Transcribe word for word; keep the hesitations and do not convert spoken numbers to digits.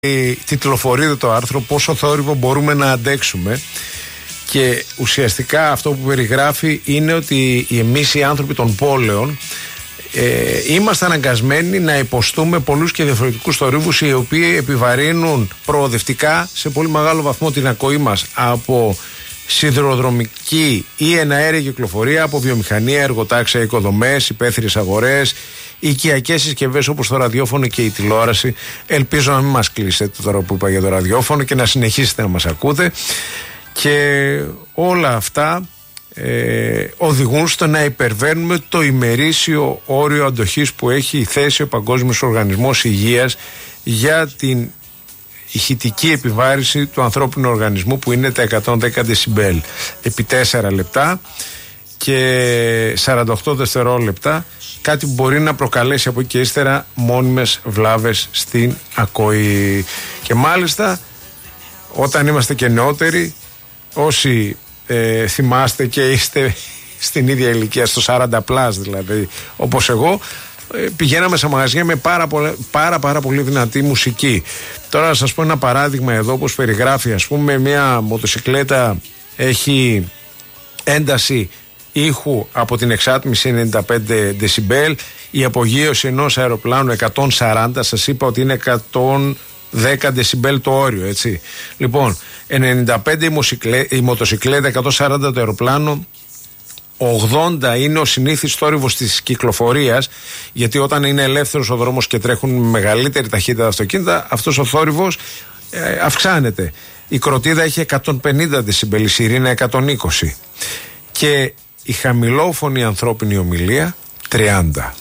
τιτλοφορείται το άρθρο πόσο θόρυβο μπορούμε να αντέξουμε, και ουσιαστικά αυτό που περιγράφει είναι ότι εμείς οι άνθρωποι των πόλεων ε, είμαστε αναγκασμένοι να υποστούμε πολλούς και διαφορετικούς θορύβους, οι οποίοι επιβαρύνουν προοδευτικά σε πολύ μεγάλο βαθμό την ακοή μας από σιδηροδρομική ή εναέρια κυκλοφορία, από βιομηχανία, εργοτάξια, οικοδομές, υπαίθριες αγορές, οικιακές συσκευές όπως το ραδιόφωνο και η τηλεόραση. Ελπίζω να μην μας κλείσετε τώρα που είπα για το ραδιόφωνο και να συνεχίσετε να μας ακούτε. Και όλα αυτά ε, οδηγούν στο να υπερβαίνουμε το ημερήσιο όριο αντοχής που έχει θέσει ο Παγκόσμιος Οργανισμός Υγείας για την ηχητική επιβάρηση του ανθρώπινου οργανισμού, που είναι τα εκατόν δέκα δεσιμπέλ επί τέσσερα λεπτά και σαράντα οκτώ δευτερόλεπτα, κάτι που μπορεί να προκαλέσει από εκεί και ύστερα μόνιμες βλάβες στην ακοή. Και μάλιστα όταν είμαστε και νεότεροι, όσοι ε, θυμάστε και είστε στην ίδια ηλικία, στο σαράντα πλας δηλαδή όπως εγώ, ε, πηγαίναμε σε μαγαζιά με πάρα, πολλά, πάρα πάρα πολύ δυνατή μουσική. Τώρα να σας πω ένα παράδειγμα εδώ, όπως περιγράφει, ας πούμε, μια μοτοσικλέτα έχει ένταση ήχου από την εξάτμιση ενενήντα πέντε δεσιμπέλ, η απογείωση ενός αεροπλάνου εκατόν σαράντα, σας είπα ότι είναι εκατόν δέκα δεσιμπέλ το όριο, έτσι. Λοιπόν, ενενήντα πέντε η, μοσικλέ, η μοτοσικλέτα, εκατόν σαράντα το αεροπλάνο, ογδόντα είναι ο συνήθις θόρυβος της κυκλοφορίας, γιατί όταν είναι ελεύθερος ο δρόμος και τρέχουν με μεγαλύτερη ταχύτητα αυτοκίνητα, αυτός ο θόρυβος ε, αυξάνεται. Η κροτίδα έχει εκατόν πενήντα δεσιμπέλ, η σιρήνα εκατόν είκοσι και η χαμηλόφωνη ανθρώπινη ομιλία τριάντα.